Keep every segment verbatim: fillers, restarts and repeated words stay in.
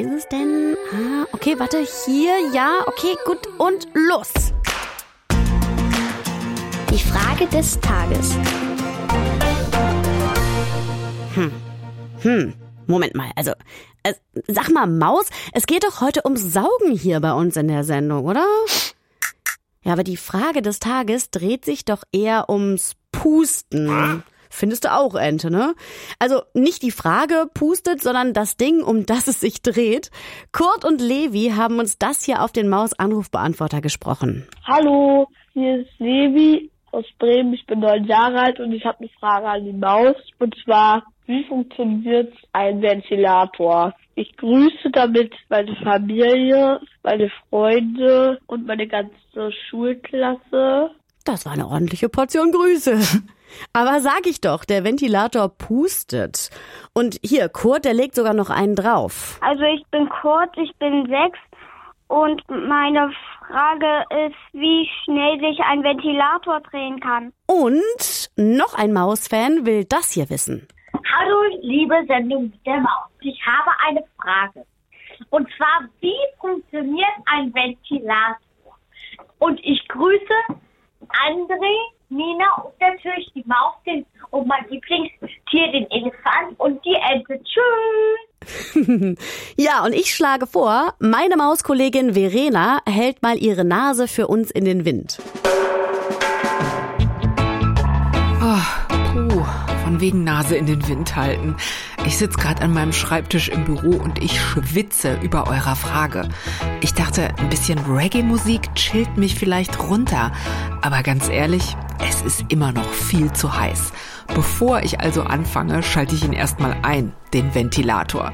ist es denn? Ah, okay, warte, hier, ja, okay, gut und los. Die Frage des Tages. Hm, hm, Moment mal, also, äh, sag mal, Maus, es geht doch heute ums Saugen hier bei uns in der Sendung, oder? Ja, aber die Frage des Tages dreht sich doch eher ums Pusten. Findest du auch, Ente, ne? Also nicht die Frage pustet, sondern das Ding, um das es sich dreht. Kurt und Levi haben uns das hier auf den Maus-Anrufbeantworter gesprochen. Hallo, hier ist Levi aus Bremen. Ich bin neun Jahre alt und ich habe eine Frage an die Maus. Und zwar, wie funktioniert ein Ventilator? Ich grüße damit meine Familie, meine Freunde und meine ganze Schulklasse. Das war eine ordentliche Portion Grüße. Aber sag ich doch, der Ventilator pustet. Und hier, Kurt, der legt sogar noch einen drauf. Also ich bin Kurt, ich bin sechs und meine Frage ist, wie schnell sich ein Ventilator drehen kann. Und noch ein Mausfan will das hier wissen. Hallo, liebe Sendung mit der Maus. Ich habe eine Frage. Und zwar, wie funktioniert ein Ventilator? Und ich grüße André, Nina und natürlich die Maus den, und mein Lieblingstier, den Elefant und die Ente. Tschüss! Ja, und ich schlage vor, meine Mauskollegin Verena hält mal ihre Nase für uns in den Wind. Oh, puh, von wegen Nase in den Wind halten. Ich sitze gerade an meinem Schreibtisch im Büro und ich schwitze über eurer Frage. Ich dachte, ein bisschen Reggae-Musik chillt mich vielleicht runter. Aber ganz ehrlich, es ist immer noch viel zu heiß. Bevor ich also anfange, schalte ich ihn erstmal ein, den Ventilator.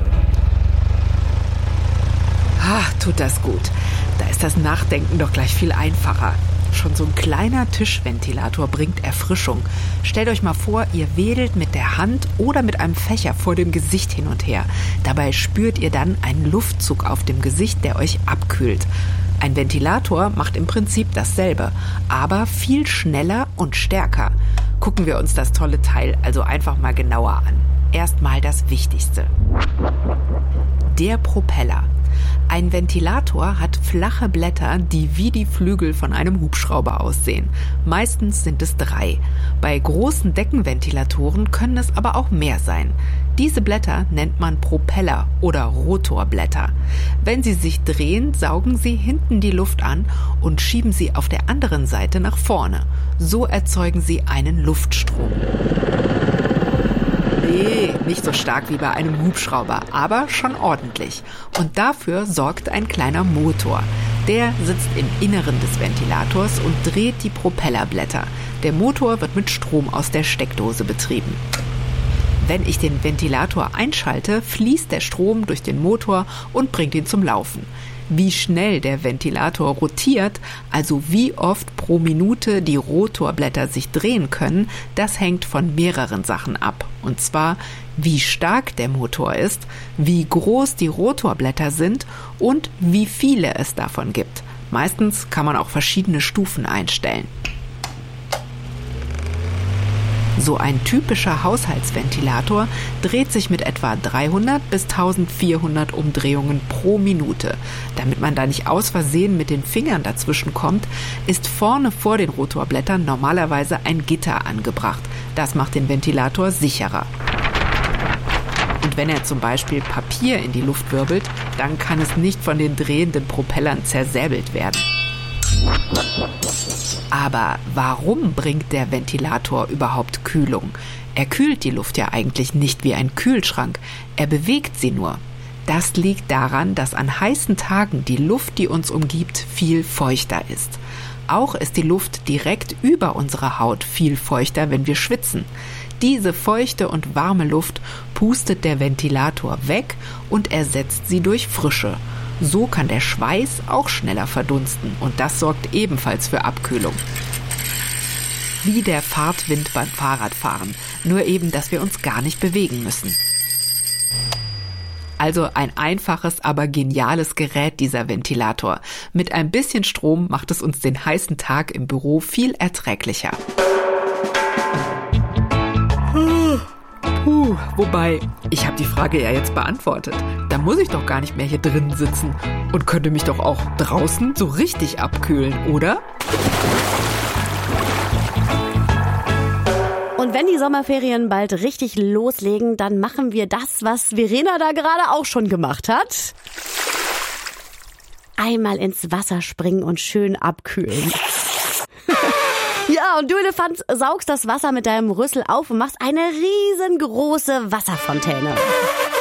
Ah, tut das gut. Da ist das Nachdenken doch gleich viel einfacher. Schon so ein kleiner Tischventilator bringt Erfrischung. Stellt euch mal vor, ihr wedelt mit der Hand oder mit einem Fächer vor dem Gesicht hin und her. Dabei spürt ihr dann einen Luftzug auf dem Gesicht, der euch abkühlt. Ein Ventilator macht im Prinzip dasselbe, aber viel schneller und stärker. Gucken wir uns das tolle Teil also einfach mal genauer an. Erstmal das Wichtigste. Der Propeller. Ein Ventilator hat flache Blätter, die wie die Flügel von einem Hubschrauber aussehen. Meistens sind es drei. Bei großen Deckenventilatoren können es aber auch mehr sein. Diese Blätter nennt man Propeller oder Rotorblätter. Wenn sie sich drehen, saugen sie hinten die Luft an und schieben sie auf der anderen Seite nach vorne. So erzeugen sie einen Luftstrom. Nee, nicht so stark wie bei einem Hubschrauber, aber schon ordentlich. Und dafür sorgt ein kleiner Motor. Der sitzt im Inneren des Ventilators und dreht die Propellerblätter. Der Motor wird mit Strom aus der Steckdose betrieben. Wenn ich den Ventilator einschalte, fließt der Strom durch den Motor und bringt ihn zum Laufen. Wie schnell der Ventilator rotiert, also wie oft pro Minute die Rotorblätter sich drehen können, das hängt von mehreren Sachen ab. Und zwar, wie stark der Motor ist, wie groß die Rotorblätter sind und wie viele es davon gibt. Meistens kann man auch verschiedene Stufen einstellen. So ein typischer Haushaltsventilator dreht sich mit etwa dreihundert bis eintausendvierhundert Umdrehungen pro Minute. Damit man da nicht aus Versehen mit den Fingern dazwischen kommt, ist vorne vor den Rotorblättern normalerweise ein Gitter angebracht. Das macht den Ventilator sicherer. Und wenn er zum Beispiel Papier in die Luft wirbelt, dann kann es nicht von den drehenden Propellern zersäbelt werden. Aber warum bringt der Ventilator überhaupt Kühlung? Er kühlt die Luft ja eigentlich nicht wie ein Kühlschrank, er bewegt sie nur. Das liegt daran, dass an heißen Tagen die Luft, die uns umgibt, viel feuchter ist. Auch ist die Luft direkt über unserer Haut viel feuchter, wenn wir schwitzen. Diese feuchte und warme Luft pustet der Ventilator weg und ersetzt sie durch frische. So kann der Schweiß auch schneller verdunsten und das sorgt ebenfalls für Abkühlung. Wie der Fahrtwind beim Fahrradfahren, nur eben, dass wir uns gar nicht bewegen müssen. Also ein einfaches, aber geniales Gerät, dieser Ventilator. Mit ein bisschen Strom macht es uns den heißen Tag im Büro viel erträglicher. Puh, Puh, wobei, ich habe die Frage ja jetzt beantwortet. Da muss ich doch gar nicht mehr hier drinnen sitzen und könnte mich doch auch draußen so richtig abkühlen, oder? Und wenn die Sommerferien bald richtig loslegen, dann machen wir das, was Verena da gerade auch schon gemacht hat. Einmal ins Wasser springen und schön abkühlen. Ja, und du Elefant saugst das Wasser mit deinem Rüssel auf und machst eine riesengroße Wasserfontäne.